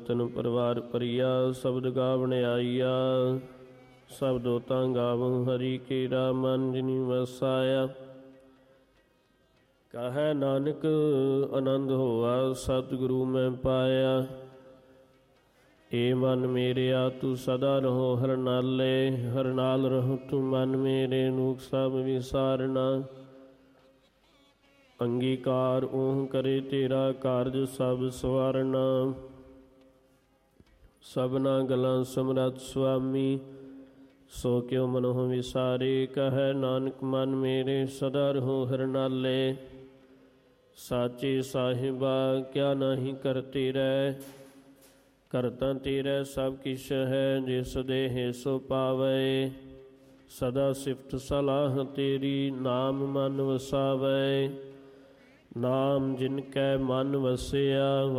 ਤਨ ਪਰਿਵਾਰ ਪਰਿਆ ਸ਼ਬਦ ਗਾਵਣ ਆਈਆ। ਸ਼ਬਦੋ ਤਾਂ ਗਾਵਹੁ ਹਰੀ ਕੇਰਾ ਮਨ ਜਿਨੀ ਵਸਾਇਆ। ਕਹੈ ਨਾਨਕ ਆਨੰਦ ਹੋਆ ਸਤਿਗੁਰੂ ਮੈਂ ਪਾਇਆ। ਏ ਮਨ ਮੇਰਿਆ ਤੂੰ ਸਦਾ ਰਹੋ ਹਰ ਨਾਲੇ। ਹਰ ਨਾਲ ਰਹੋ ਤੂੰ ਮਨ ਮੇਰੇ ਨੂਕ ਸਭ ਵਿਸਾਰਨਾ। ਅੰਗੀਕਾਰ ਓਹ ਕਰੇ ਤੇਰਾ ਕਾਰਜ ਸਭ ਸਵਾਰਨਾ। ਸਭਨਾ ਗਲਾਂ ਸਮਰੱਥ ਸੁਆਮੀ ਸੋ ਕਿਉ ਮਨਹੁ ਵਿਸਾਰੇ। ਕਹੈ ਨਾਨਕ ਮਨ ਮੇਰੇ ਸਦਾ ਰਹੋ ਹਰ ਨਾਲੇ। ਸਾਚੇ ਸਾਹਿਬਾ ਕਿਆ ਨਾਹੀ ਕਰਤੇ ਰਹਿ। ਕਰਤਾ ਤੇਰਾ ਸਭ ਕਿਛ ਹੈ ਜਿਸ ਦੇਹ ਸੋ ਪਾਵੈ। ਸਦਾ ਸਿਫਤ ਸਲਾਹ ਤੇਰੀ ਨਾਮ ਮਨ ਵਸਾਵੈ। ਨਾਮ ਜਿਨ ਕੈ ਮਨ ਵਸਿਆ